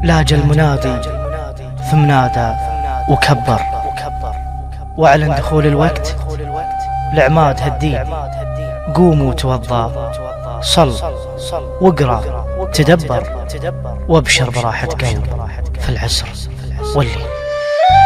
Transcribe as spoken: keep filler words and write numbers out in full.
لاج المنادي ثم نادى وكبر واعلن دخول الوقت لعماد هالدين. قوموا توضى، صل واقرأ تدبر، وابشر براحة قلب في العسر والليل.